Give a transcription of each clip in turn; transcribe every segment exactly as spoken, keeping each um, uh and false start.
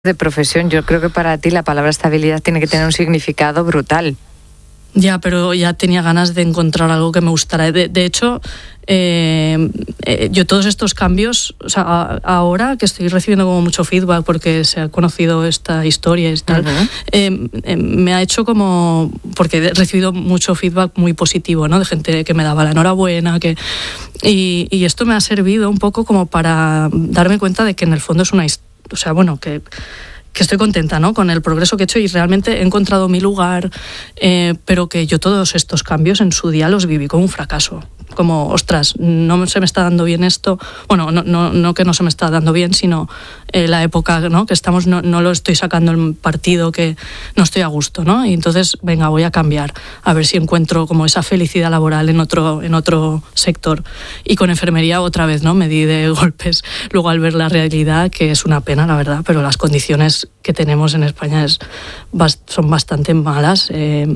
de profesión, yo creo que para ti la palabra estabilidad tiene que tener un significado brutal. Ya, pero ya tenía ganas de encontrar algo que me gustara. De, de hecho, eh, eh, yo todos estos cambios, o sea, a, ahora que estoy recibiendo como mucho feedback porque se ha conocido esta historia y tal, uh-huh. eh, eh, me ha hecho como, porque he recibido mucho feedback muy positivo, ¿no? De gente que me daba la enhorabuena, que y, y esto me ha servido un poco como para darme cuenta de que en el fondo es una historia. O sea, bueno, que, que estoy contenta, ¿no?, con el progreso que he hecho y realmente he encontrado mi lugar, eh, pero que yo todos estos cambios en su día los viví como un fracaso. Como, ostras, no se me está dando bien esto. Bueno, no, no, no que no se me está dando bien, sino eh, la época, ¿no?, que estamos, no, no lo estoy sacando el partido, que no estoy a gusto, ¿no? Y entonces, venga, voy a cambiar, a ver si encuentro como esa felicidad laboral en otro, en otro sector. Y con enfermería otra vez, ¿no?, me di de golpes luego al ver la realidad, que es una pena, la verdad, pero las condiciones que tenemos en España es, son bastante malas. Eh,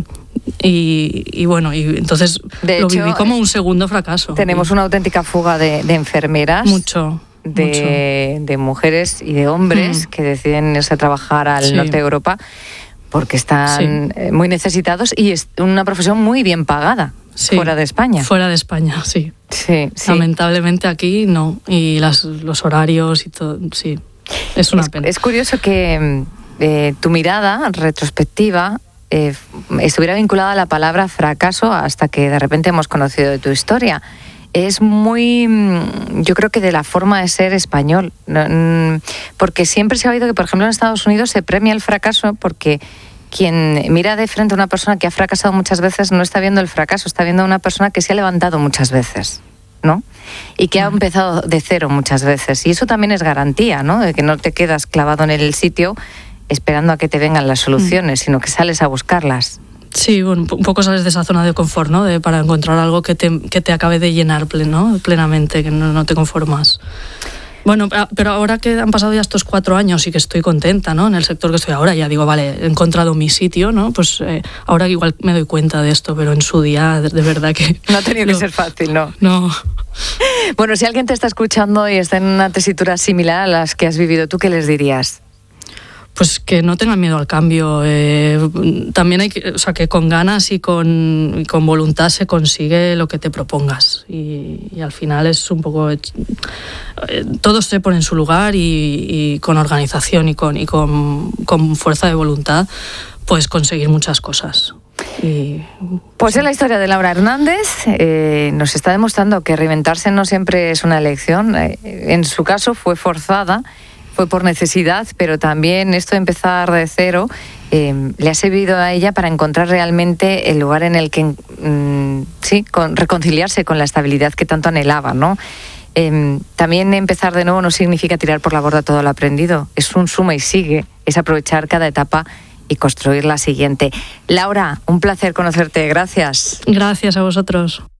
Y, y bueno, y entonces de lo hecho, viví como un segundo fracaso. Tenemos una auténtica fuga de, de enfermeras. Mucho. De, mucho. de mujeres y de hombres mm. que deciden irse a trabajar al sí. norte de Europa porque están sí. muy necesitados y es una profesión muy bien pagada. Sí, fuera de España. Fuera de España, sí. Sí, sí. Lamentablemente aquí no. Y las, los horarios y todo, sí. Es una es, pena. Es curioso que eh, tu mirada retrospectiva eh, estuviera vinculada a la palabra fracaso hasta que de repente hemos conocido de tu historia. Es muy, yo creo que de la forma de ser español. Porque siempre se ha oído que, por ejemplo, en Estados Unidos se premia el fracaso porque quien mira de frente a una persona que ha fracasado muchas veces no está viendo el fracaso, está viendo a una persona que se ha levantado muchas veces, ¿no? Y que ha empezado de cero muchas veces. Y eso también es garantía, ¿no?, de que no te quedas clavado en el sitio esperando a que te vengan las soluciones, sino que sales a buscarlas. Sí, bueno, un poco sales de esa zona de confort, ¿no?, de, para encontrar algo que te, que te acabe de llenar ¿no?, plenamente, que no, no te conformas. Bueno, pero ahora que han pasado ya estos cuatro años y que estoy contenta, ¿no?, en el sector que estoy ahora, ya digo, vale, he encontrado mi sitio, ¿no?, pues eh, ahora igual me doy cuenta de esto, pero en su día, de, de verdad que... No ha tenido no, que ser fácil, ¿no? No. Bueno, si alguien te está escuchando y está en una tesitura similar a las que has vivido tú, ¿qué les dirías? Pues que no tengan miedo al cambio. Eh, también hay que, o sea, que con ganas y con, y con voluntad se consigue lo que te propongas. Y, y al final es un poco... Eh, todos se ponen en su lugar y, y con organización y con, y con, con fuerza de voluntad puedes conseguir muchas cosas. Y, pues sí. Es la historia de Laura Hernández. Eh, nos está demostrando que reinventarse no siempre es una elección. Eh, en su caso fue forzada. Fue por necesidad, pero también esto de empezar de cero eh, le ha servido a ella para encontrar realmente el lugar en el que mm, sí, con, reconciliarse con la estabilidad que tanto anhelaba, ¿no? Eh, también empezar de nuevo no significa tirar por la borda todo lo aprendido, es un suma y sigue, es aprovechar cada etapa y construir la siguiente. Laura, un placer conocerte, gracias. Gracias a vosotros.